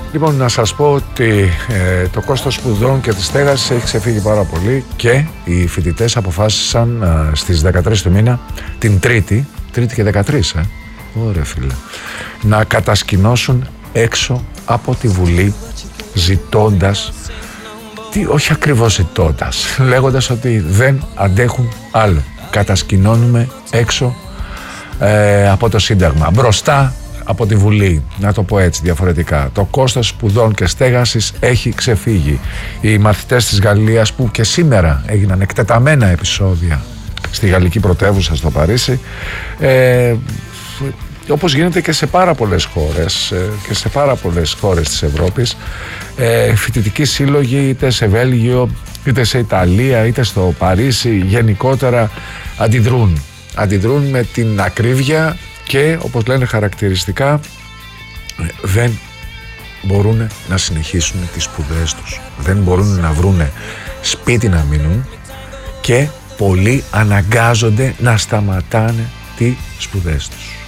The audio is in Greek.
Λοιπόν, να σας πω ότι το κόστος σπουδών και της στέγασης έχει ξεφύγει πάρα πολύ και οι φοιτητές αποφάσισαν στις 13 του μήνα, την Τρίτη και 13, ωραία φίλε, να κατασκηνώσουν έξω από τη Βουλή, ζητώντας, όχι ακριβώς ζητώντας, λέγοντας ότι δεν αντέχουν άλλο. Κατασκηνώνουμε έξω από το Σύνταγμα, μπροστά από τη Βουλή, να το πω έτσι διαφορετικά. Το κόστος σπουδών και στέγασης έχει ξεφύγει. Οι μαθητές της Γαλλίας, που και σήμερα έγιναν εκτεταμένα επεισόδια στη γαλλική πρωτεύουσα, στο Παρίσι, όπως γίνεται και σε πάρα πολλές χώρες και σε πάρα πολλές χώρες της Ευρώπης, φοιτητικοί σύλλογοι είτε σε Βέλγιο, είτε σε Ιταλία, είτε στο Παρίσι, γενικότερα αντιδρούν με την ακρίβεια και, όπως λένε χαρακτηριστικά, δεν μπορούν να συνεχίσουν τις σπουδές τους, δεν μπορούν να βρούνε σπίτι να μείνουν και πολλοί αναγκάζονται να σταματάνε τις σπουδές τους.